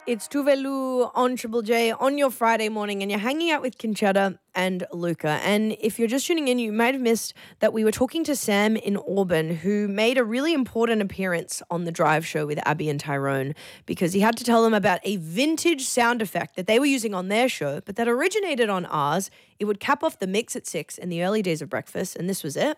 It's Tuvelu on Triple J on your Friday morning, and you're hanging out with Conchetta and Luca. And if you're just tuning in, you might have missed that we were talking to Sam in Auburn, who made a really important appearance on the Drive show with Abby and Tyrone, because he had to tell them about a vintage sound effect that they were using on their show, but that originated on ours. It would cap off the mix at 6 in the early days of breakfast, and this was it.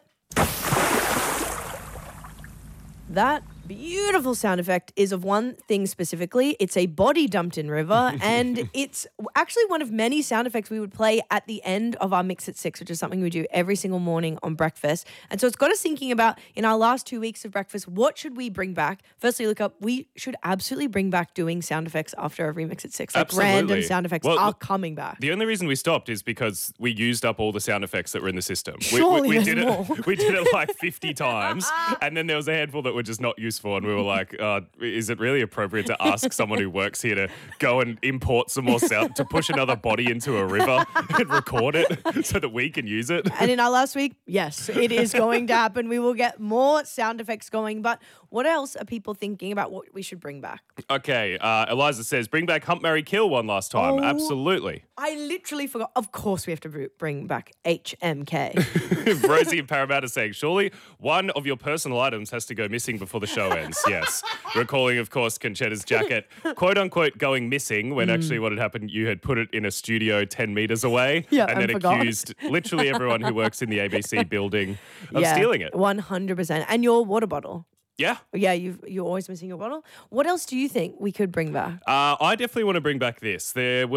That beautiful sound effect is of one thing specifically. It's a body dumped in river, and it's actually one of many sound effects we would play at the end of our Mix at 6, which is something we do every single morning on breakfast. And so it's got us thinking about, in our last 2 weeks of breakfast, what should we bring back? Firstly, look up, we should absolutely bring back doing sound effects after every Mix at 6. Like Absolutely. Random sound effects are coming back. The only reason we stopped is because we used up all the sound effects that were in the system. Surely we there's did more. it. We did it like 50 times, and then there was a handful that were just not useful, and we were like, is it really appropriate to ask someone who works here to go and import some more sound, to push another body into a river and record it so that we can use it? And in our last week, yes, it is going to happen. We will get more sound effects going. But what else are people thinking about what we should bring back? Okay, Eliza says, bring back Hump, Marry, Kill one last time. Oh. Absolutely. I literally forgot. Of course we have to bring back HMK. Rosie in Parramatta saying, surely one of your personal items has to go missing before the show ends. Yes. Recalling, of course, Conchetta's jacket, quote unquote, going missing when actually what had happened, you had put it in a studio 10 metres away and then forgot. accused literally everyone who works in the ABC building of stealing it. 100%. And your water bottle. Yeah. Yeah, you're always missing your bottle. What else do you think we could bring back? I definitely want to bring back this.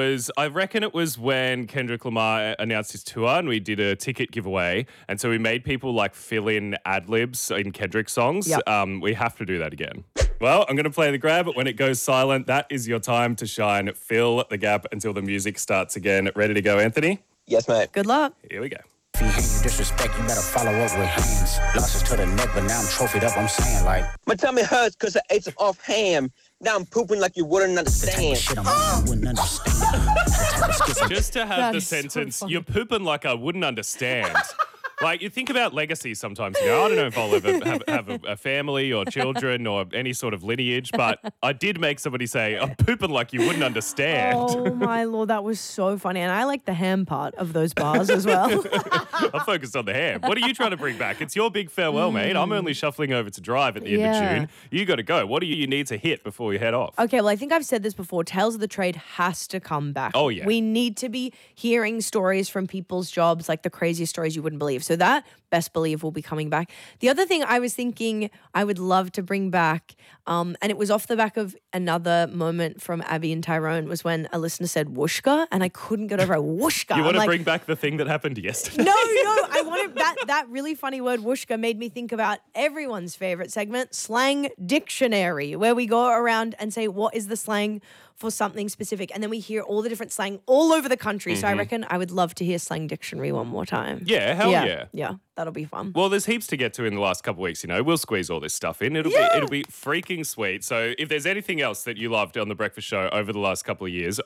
I reckon it was when Kendrick Lamar announced his tour and we did a ticket giveaway. And so we made people like fill in ad-libs in Kendrick songs. Yep. We have to do that again. Well, I'm going to play the grab, but when it goes silent, that is your time to shine. Fill the gap until the music starts again. Ready to go, Anthony? Yes, mate. Good luck. Here we go. If you hear you disrespect, you better follow up with hands. Losses to the neck, but now I'm trophied up, I'm saying like My tummy hurts because I ate some off ham. Now I'm pooping like you wouldn't the type understand. of shit I'm on, you wouldn't understand. The type of skits Just to That have the is so sentence, funny. you're pooping like I wouldn't understand. Like, you think about legacy sometimes. You go, I don't know if I'll ever have a family or children or any sort of lineage, but I did make somebody say, I'm pooping like you wouldn't understand. Oh, my Lord. That was so funny. And I like the ham part of those bars as well. I'm focused on the ham. What are you trying to bring back? It's your big farewell, mate. I'm only shuffling over to Drive at the end of Yeah. June. You got to go. What do you need to hit before we head off? Okay, well, I think I've said this before. Tales of the Trade has to come back. Oh, yeah. We need to be hearing stories from people's jobs, like the craziest stories you wouldn't believe. So that, best believe, will be coming back. The other thing I was thinking I would love to bring back, and it was off the back of another moment from Abby and Tyrone, was when a listener said whooshka, and I couldn't get over it. Whooshka. You want to I'm like, bring back the thing that happened yesterday? No, I wanted that really funny word whooshka made me think about everyone's favorite segment, Slang Dictionary, where we go around and say, what is the slang for something specific? And then we hear all the different slang all over the country. So I reckon I would love to hear Slang Dictionary one more time. Yeah, hell yeah. Yeah, that'll be fun. Well, there's heaps to get to in the last couple of weeks. You know, we'll squeeze all this stuff in. It'll be freaking sweet. So if there's anything else that you loved on the Breakfast Show over the last couple of years,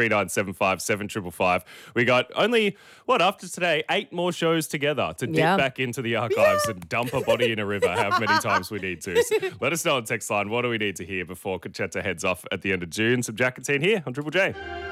043975 7555. We got only after today 8 more shows together to dip back into the archives and dump a body in a river however many times we need to. So let us know on text line, what do we need to hear before Conchetta heads off at the end of June? Some Jack and Teen here on Triple J.